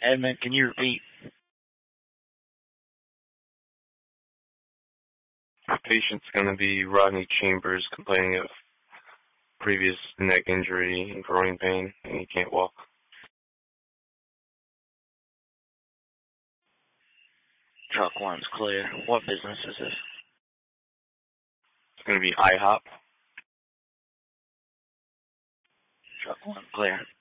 Edmund, can you repeat? The patient's going to be Rodney Chambers, complaining of previous neck injury and growing pain, and he can't walk. Truck 1's clear. What business is this? It's going to be IHOP. Truck 1 clear.